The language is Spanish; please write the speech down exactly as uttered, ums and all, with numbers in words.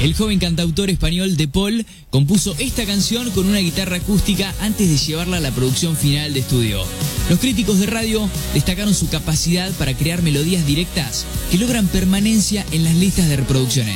El joven cantautor español De Paul compuso esta canción con una guitarra acústica antes de llevarla a la producción final de estudio. Los críticos de radio destacaron su capacidad para crear melodías directas que logran permanencia en las listas de reproducciones.